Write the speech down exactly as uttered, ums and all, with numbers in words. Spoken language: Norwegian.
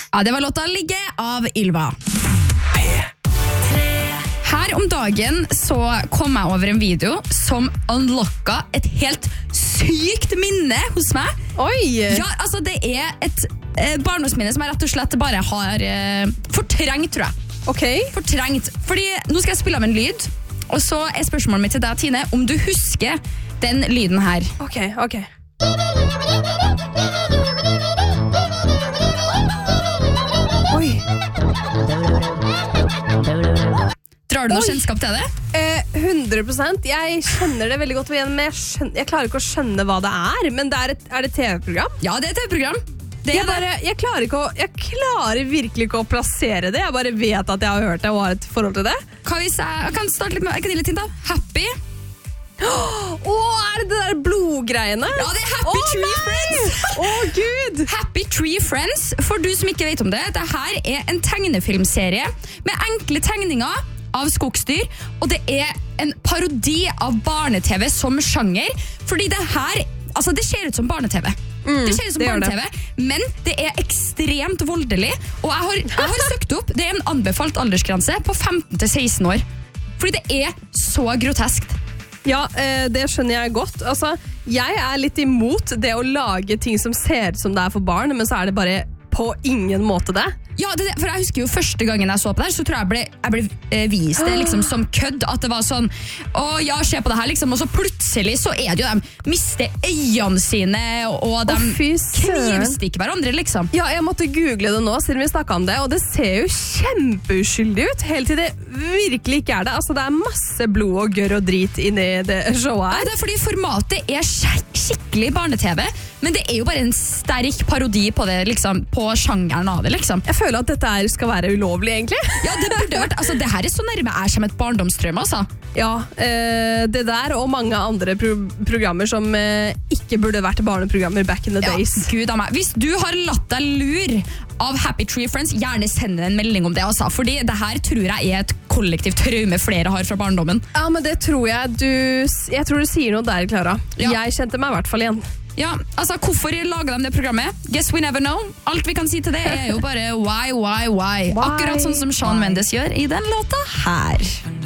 Ja, det var låta Ligge av Ylva. Her om dagen så kom jeg over en video som unlocka et helt sykt minne hos meg. Oi! Ja, altså det er et eh, barndomsminne som jeg rett og slett bare har eh, fortrengt, tror jeg. Ok. Fortrengt. Fordi nå skal jeg spille av en lyd, og så er spørsmålet mitt til deg, Tine, om du husker den lyden her. Ok, ok. Oi. Drar du noe Oi. kjennskap til det? Eh, hundre prosent. Jeg kjenner det veldig godt igjen, men jeg, skjønner, jeg klarer ikke å skjønne hva det er. Men det er et, er det et T V-program? Ja, det er et T V-program. Det Jeg, er det. bare, jeg, klarer ikke å, jeg klarer virkelig ikke å plassere det. Jeg bare vet at jeg har hørt det og har et forhold til det. Hva hvis jeg, jeg kan starte litt med, jeg kan gi litt hint da. Happy. Åh, er det det der blodgreiene? Ja, det er Happy Åh, Tree nei! Friends. Åh, Gud! Happy Tree Friends, for du som ikke vet om det, det her er en tegnefilmserie med enkle tegninger av skogsdyr, og det er en parodi av barne-TV som sjanger, fordi det her, altså det ser ut som barne-TV. Mm, det ser ut som det gjør det. barne-TV, men det er ekstremt voldelig, og jeg har, jeg har søkt opp, det er en anbefalt aldersgrense på femten til seksten år, fordi det er så groteskt. Ja, eh, det skjønner jeg godt. Altså, jeg er litt imot det å lage ting som ser ut som det er for barn, men så er det bare på ingen måte det. Ja, det, for jeg husker jo første gangen jeg så på det her, så tror jeg jeg ble, jeg ble eh, vist det liksom som kødd, at det var sånn, å ja, se på det her liksom, og så plutselig så er det jo de mister øynene sine, og de Å, fy søren. knivstikker hverandre liksom. Ja, jeg måtte google det nå, siden vi snakket om det, og det ser jo kjempeuskyldig ut, helt til det virkelig ikke er det. Altså, det er masse blod og gørr og drit inni det showet Ja, her. det er fordi formatet er skik skikkelig barne-TV, men det er jo bare en sterk parodi på det, liksom, på sjangeren av det, liksom. Jeg føler at dette her skal være ulovlig, egentlig. Ja, det burde vært, altså, det her er så nærme jeg som et barndomstrøm, altså. Ja, eh, det der og mange andre pro programmer som eh, ikke burde vært barneprogrammer back in the Ja, days. Gud av meg. Hvis du har latt deg lur av Happy Tree Friends, gjerne send en melding om det, altså, fordi det her tror jeg er et kollektivt traume flere har fra barndommen. Ja, men det tror jeg du Jeg tror du sier noe der, Clara. Ja. Jeg kjente meg i hvert fall igjen. Ja, altså, hvorfor lager de det programmet? Guess we never know. Alt vi kan si til det er jo bare why, why, why. Why? Akkurat sånn som Shawn Mendes gjør i den låta her.